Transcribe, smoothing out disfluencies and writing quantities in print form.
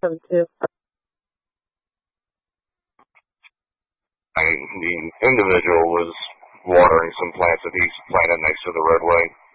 772. The individual was watering some plants that he's planted next to the roadway.